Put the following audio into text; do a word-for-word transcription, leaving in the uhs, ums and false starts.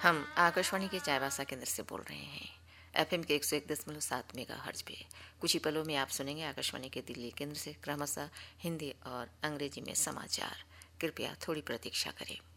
हम आकाशवाणी के चाईबासा केंद्र से बोल रहे हैं। एफएम के एक सौ एक दशमलव सात मेगा हर्ज पे कुछ ही पलों में आप सुनेंगे आकाशवाणी के दिल्ली केंद्र से क्रमशः हिंदी और अंग्रेजी में समाचार। कृपया थोड़ी प्रतीक्षा करें।